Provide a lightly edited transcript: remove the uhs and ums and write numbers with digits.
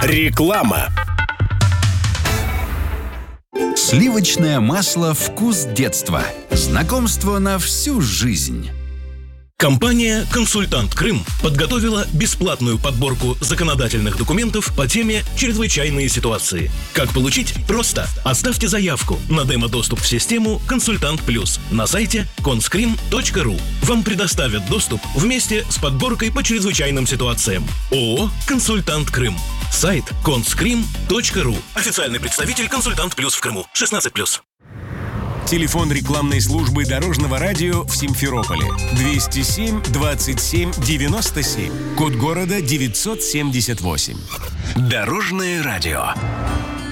Реклама. Сливочное масло «Вкус детства». Знакомство на всю жизнь. Компания «Консультант Крым» подготовила бесплатную подборку законодательных документов по теме «Чрезвычайные ситуации». Как получить? Просто. Оставьте заявку на демо-доступ в систему «Консультант Плюс» на сайте conskrim.ru. Вам предоставят доступ вместе с подборкой по чрезвычайным ситуациям. ООО «Консультант Крым». Сайт conskrim.ru. Официальный представитель «Консультант Плюс» в Крыму. 16+. Телефон рекламной службы Дорожного радио в Симферополе 207 27 97. Код города 978. Дорожное радио.